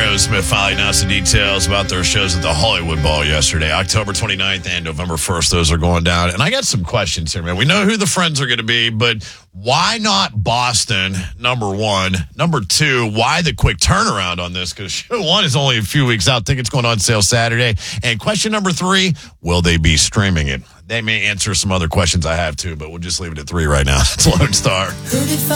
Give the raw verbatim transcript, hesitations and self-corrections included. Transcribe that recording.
Aerosmith finally announced the details about their shows at the Hollywood Bowl yesterday. October twenty-ninth and November first, those are going down. And I got some questions here, man. We know who the friends are going to be, but why not Boston, number one? Number two, why the quick turnaround on this? Because show one is only a few weeks out. Tickets going on sale Saturday. And question number three, will they be streaming it? They may answer some other questions I have, too, but we'll just leave it at three right now. It's Lone Star.